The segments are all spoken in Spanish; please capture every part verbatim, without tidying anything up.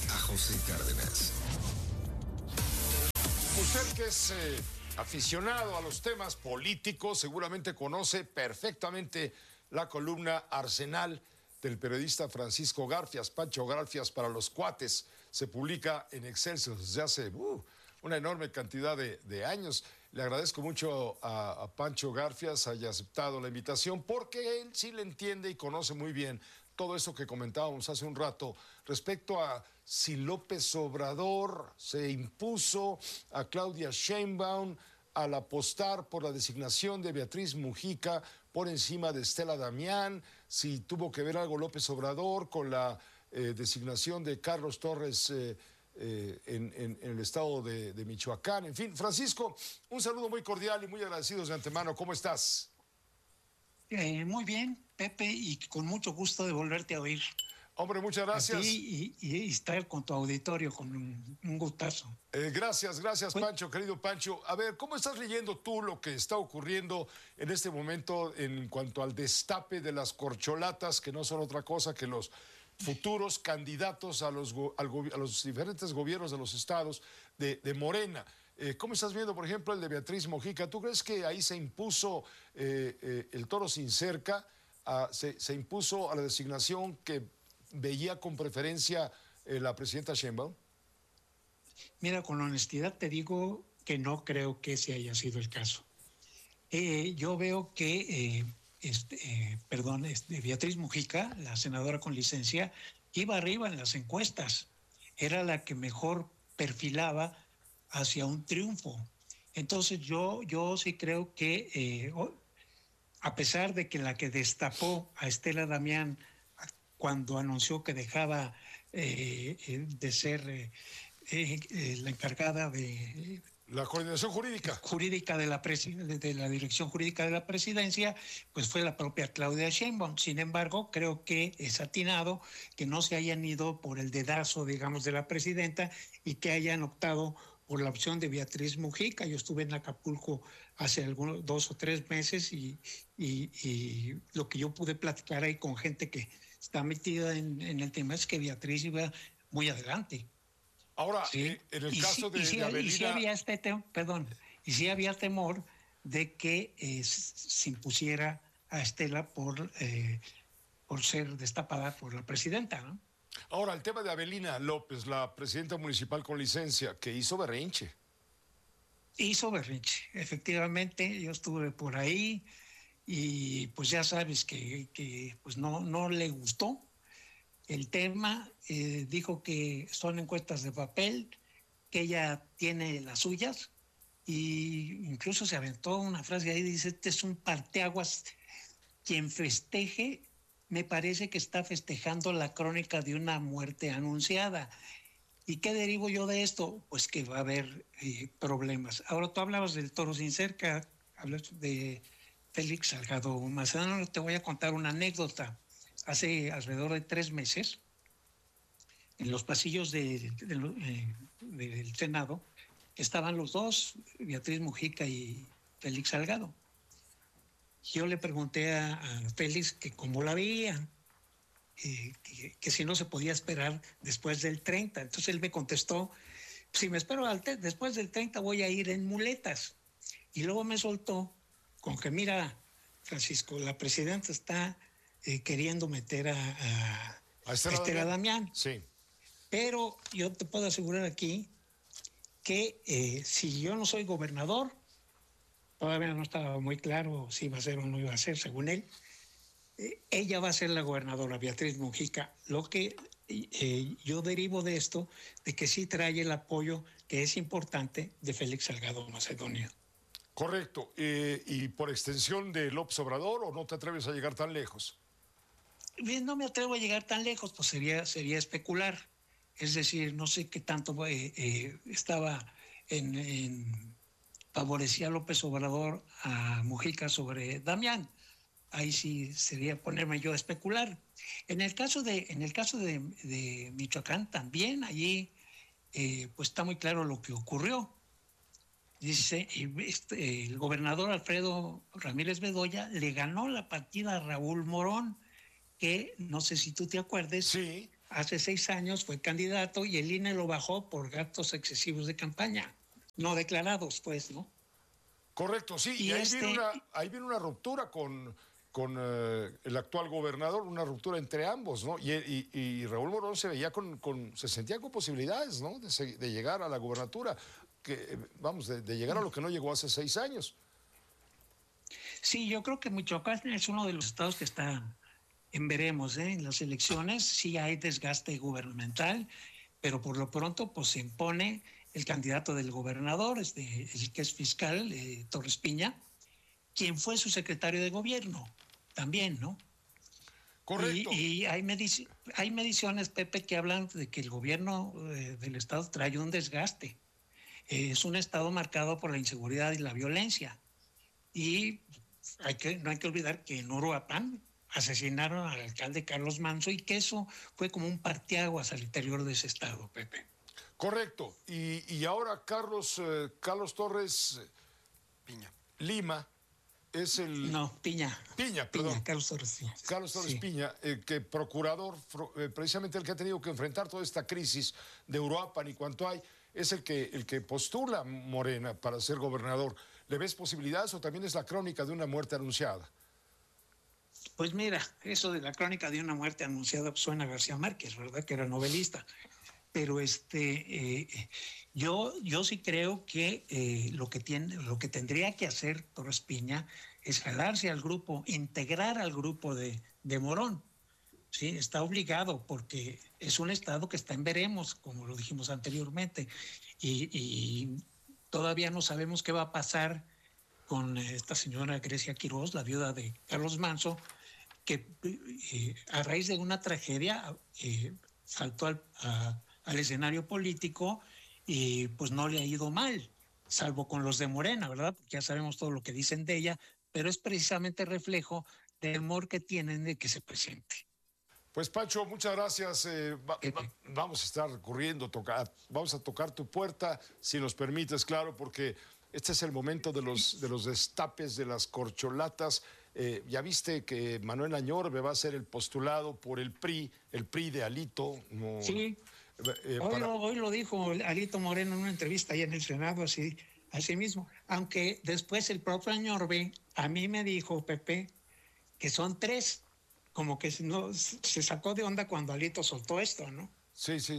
a José Cárdenas. Usted que es eh, aficionado a los temas políticos seguramente conoce perfectamente la columna Arsenal del periodista Francisco Garfias, Pancho Garfias para los cuates. Se publica en Excelsior desde hace uh, una enorme cantidad de, de años. Le agradezco mucho a, a Pancho Garfias haya aceptado la invitación porque él sí le entiende y conoce muy bien todo eso que comentábamos hace un rato respecto a si López Obrador se impuso a Claudia Sheinbaum al apostar por la designación de Beatriz Mujica por encima de Estela Damián, si tuvo que ver algo López Obrador con la eh, designación de Carlos Torres eh, eh, en, en, en el estado de, de Michoacán. En fin, Francisco, un saludo muy cordial y muy agradecidos de antemano. ¿Cómo estás? Eh, muy bien, Pepe, y con mucho gusto de volverte a oír. Hombre, muchas gracias. A ti y, y, y estar con tu auditorio, con un, un gustazo. Eh, gracias, gracias, pues, Pancho, querido Pancho. A ver, ¿cómo estás leyendo tú lo que está ocurriendo en este momento en cuanto al destape de las corcholatas, que no son otra cosa que los futuros candidatos a los, al, a los diferentes gobiernos de los estados de, de Morena? Eh, ¿Cómo estás viendo, por ejemplo, el de Beatriz Mujica? ¿Tú crees que ahí se impuso eh, eh, el toro sin cerca? A, se, se impuso a la designación que veía con preferencia eh, la presidenta Sheinbaum? Mira, con honestidad te digo que no creo que ese haya sido el caso. Eh, yo veo que, eh, este, eh, perdón, este, Beatriz Mujica, la senadora con licencia, iba arriba en las encuestas. Era la que mejor perfilaba hacia un triunfo. Entonces yo, yo sí creo que, eh, a pesar de que la que destapó a Estela Damián cuando anunció que dejaba eh, de ser eh, eh, la encargada de la coordinación jurídica jurídica de la, de la dirección jurídica de la presidencia, pues fue la propia Claudia Sheinbaum. Sin embargo, creo que es atinado que no se hayan ido por el dedazo, digamos, de la presidenta y que hayan optado por la opción de Beatriz Mujica. Yo estuve en Acapulco hace algunos dos o tres meses y, y, y lo que yo pude platicar ahí con gente que está metida en, en el tema es que Beatriz iba muy adelante. Ahora, ¿sí? eh, en el y caso si, de, y si, de Avelina... Y si había este tem perdón, y si había temor de que eh, se impusiera a Estela por, eh, por ser destapada por la presidenta, ¿no? Ahora, el tema de Avelina López, la presidenta municipal con licencia, que hizo berrinche. Hizo berrinche, efectivamente, yo estuve por ahí y pues ya sabes que, que pues no, no le gustó el tema, eh, dijo que son encuestas de papel, que ella tiene las suyas, y incluso se aventó una frase ahí, dice, este es un parteaguas, quien festeje, me parece que está festejando la crónica de una muerte anunciada. ¿Y qué derivo yo de esto? Pues que va a haber eh, problemas. Ahora tú hablabas del toro sin cerca, hablas de Félix Salgado Macedonio, te voy a contar una anécdota. Hace alrededor de tres meses, en los pasillos de, de, de, de, del Senado, estaban los dos, Beatriz Mujica y Félix Salgado. Yo le pregunté a, a Félix que cómo la veía, eh, que, que si no se podía esperar después del treinta. Entonces él me contestó, si me espero al después del treinta voy a ir en muletas. Y luego me soltó con que, mira, Francisco, la presidenta está eh, queriendo meter a, a, a Estela, Estela Damián. Damián. Sí. Pero yo te puedo asegurar aquí que eh, si yo no soy gobernador, todavía no estaba muy claro si iba a ser o no iba a ser, según él, eh, ella va a ser la gobernadora, Beatriz Mujica. Lo que eh, yo derivo de esto, de que sí trae el apoyo, que es importante, de Félix Salgado Macedonio. Correcto. Eh, ¿Y por extensión de López Obrador o no te atreves a llegar tan lejos? Bien, no me atrevo a llegar tan lejos, pues sería, sería especular. Es decir, no sé qué tanto eh, eh, estaba en, en favorecía López Obrador a Mujica sobre Damián. Ahí sí sería ponerme yo a especular. En el caso de, en el caso de, de Michoacán también, allí eh, pues está muy claro lo que ocurrió. Dice, este, el gobernador Alfredo Ramírez Bedoya le ganó la partida a Raúl Morón, que no sé si tú te acuerdes, sí, hace seis años fue candidato y el I N E lo bajó por gastos excesivos de campaña, no declarados, pues, ¿no? Correcto, sí, y, y ahí, este... viene una, ahí viene una ruptura con, con uh, el actual gobernador, una ruptura entre ambos, ¿no? Y, y, y Raúl Morón se veía con, con, se sentía con posibilidades, ¿no? De, de llegar a la gubernatura, que, vamos, de, de llegar a lo que no llegó hace seis años. Sí, yo creo que Michoacán es uno de los estados que está en veremos, ¿eh? En las elecciones sí hay desgaste gubernamental, pero por lo pronto pues se impone el candidato del gobernador, este, el que es fiscal, eh, Torres Piña, quien fue su secretario de gobierno también, ¿no? Correcto. Y, y hay, medici hay mediciones, Pepe, que hablan de que el gobierno eh, del estado trae un desgaste. Eh, es un estado marcado por la inseguridad y la violencia. Y hay que, no hay que olvidar que en Uruapan asesinaron al alcalde Carlos Manso y que eso fue como un parteaguas al interior de ese estado, Pepe. Correcto. Y, y ahora Carlos, eh, Carlos Torres Piña. Lima es el... No, Piña. Piña, perdón. Piña, Carlos Torres Piña. Carlos Torres sí. Piña, eh, que procurador, eh, precisamente el que ha tenido que enfrentar toda esta crisis de Uruapan y cuanto hay, es el que, el que postula Morena para ser gobernador. ¿Le ves posibilidades o también es la crónica de una muerte anunciada? Pues mira, eso de la crónica de una muerte anunciada suena a García Márquez, ¿verdad? Que era novelista. Pero este, eh, yo, yo sí creo que, eh, lo que tiene, lo que tendría que hacer Torres Piña es jalarse al grupo, integrar al grupo de, de Morón. Sí, está obligado porque es un estado que está en veremos, como lo dijimos anteriormente, y, y todavía no sabemos qué va a pasar con esta señora Grecia Quiroz, la viuda de Carlos Manso, que eh, a raíz de una tragedia eh, saltó al, a, al escenario político y pues no le ha ido mal, salvo con los de Morena, ¿verdad? Porque ya sabemos todo lo que dicen de ella, pero es precisamente reflejo del temor que tienen de que se presente. Pues Pancho, muchas gracias. Eh, va, va, vamos a estar recurriendo, tocar, vamos a tocar tu puerta, si nos permites, claro, porque este es el momento de los, de los destapes, de las corcholatas. Eh, ya viste que Manuel Añorbe va a ser el postulado por el P R I, el P R I de Alito. No, sí, eh, hoy, para... lo, hoy lo dijo Alito Moreno en una entrevista ahí en el Senado, así, así mismo. Aunque después el propio Añorbe a mí me dijo, Pepe, que son tres. Como que no, se sacó de onda cuando Alito soltó esto, ¿no? Sí, sí.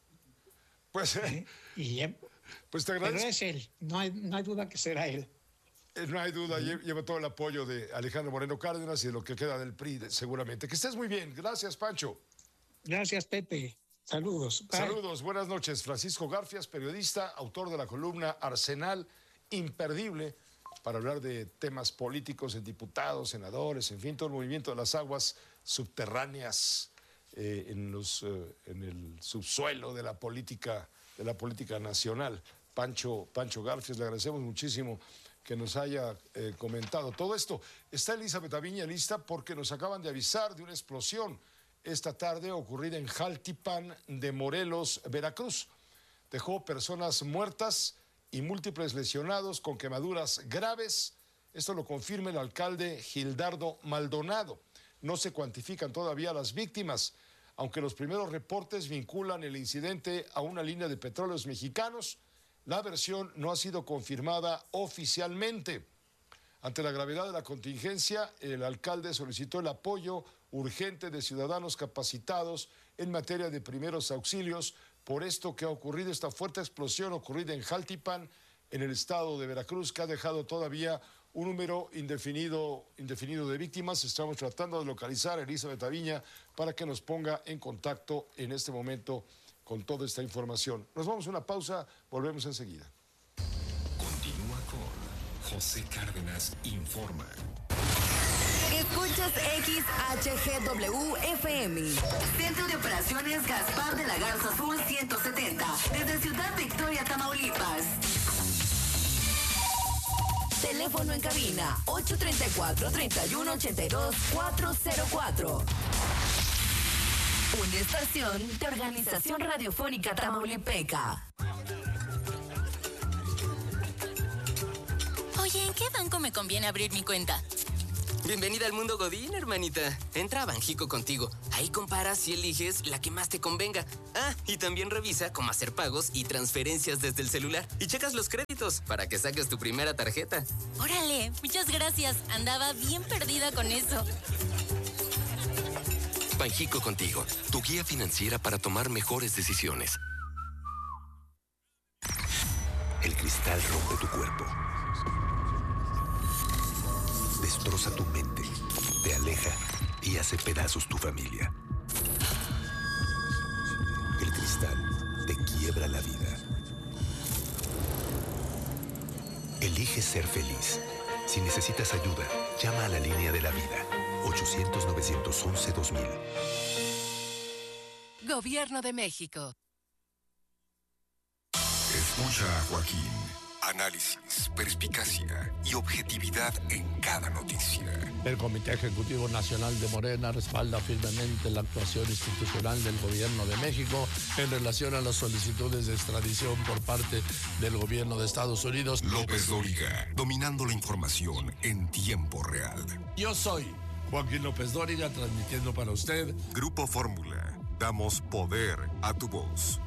Pues, ¿Eh? y, pues te agradezco. Pero es él, no hay, no hay duda que será él. Eh, no hay duda, uh-huh. Lleva todo el apoyo de Alejandro Moreno Cárdenas y de lo que queda del P R I, seguramente. Que estés muy bien. Gracias, Pancho. Gracias, Pepe. Saludos. Bye. Saludos, buenas noches. Francisco Garfias, periodista, autor de la columna Arsenal, imperdible, para hablar de temas políticos, en diputados, senadores, en fin, todo el movimiento de las aguas subterráneas eh, en, los, eh, en el subsuelo de la política, de la política nacional. Pancho, Pancho Garfias, le agradecemos muchísimo que nos haya eh, comentado todo esto. Está Elizabeth Aviña lista porque nos acaban de avisar de una explosión esta tarde ocurrida en Jaltipan de Morelos, Veracruz. Dejó personas muertas y múltiples lesionados con quemaduras graves. Esto lo confirma el alcalde Gildardo Maldonado. No se cuantifican todavía las víctimas, aunque los primeros reportes vinculan el incidente a una línea de petróleos mexicanos. La versión no ha sido confirmada oficialmente. Ante la gravedad de la contingencia, el alcalde solicitó el apoyo urgente de ciudadanos capacitados en materia de primeros auxilios por esto que ha ocurrido, esta fuerte explosión ocurrida en Jaltipan, en el estado de Veracruz, que ha dejado todavía un número indefinido, indefinido de víctimas. Estamos tratando de localizar a Elizabeth Aviña para que nos ponga en contacto en este momento con toda esta información. Nos vamos a una pausa, volvemos enseguida. Continúa con José Cárdenas Informa. Escuchas X H G W F M. Centro de Operaciones Gaspar de la Garza Sur ciento setenta. Desde Ciudad Victoria, Tamaulipas. Teléfono en cabina ocho tres cuatro, tres uno ocho dos, cuatro cero cuatro. Una estación de Organización Radiofónica Tamaulipeca. Oye, ¿en qué banco me conviene abrir mi cuenta? Bienvenida al mundo Godín, hermanita. Entra a Banjico Contigo. Ahí comparas y eliges la que más te convenga. Ah, y también revisa cómo hacer pagos y transferencias desde el celular. Y checas los créditos para que saques tu primera tarjeta. Órale, muchas gracias. Andaba bien perdida con eso. Banjico Contigo, tu guía financiera para tomar mejores decisiones. El cristal rompe tu cuerpo. Destroza tu mente, te aleja y hace pedazos tu familia. El cristal te quiebra la vida. Elige ser feliz. Si necesitas ayuda, llama a la línea de la vida. ochocientos, novecientos once, dos mil. Gobierno de México. Escucha a Joaquín. Análisis, perspicacia y objetividad en cada noticia. El Comité Ejecutivo Nacional de Morena respalda firmemente la actuación institucional del Gobierno de México en relación a las solicitudes de extradición por parte del Gobierno de Estados Unidos. López Dóriga, dominando la información en tiempo real. Yo soy Joaquín López Dóriga, transmitiendo para usted Grupo Fórmula. Damos poder a tu voz.